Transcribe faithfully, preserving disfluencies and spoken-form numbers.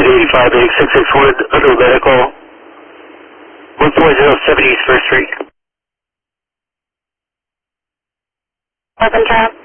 Altitude eighty-five, eight six six Wood, under medical, one four zero seven East First Street. Weapon drop.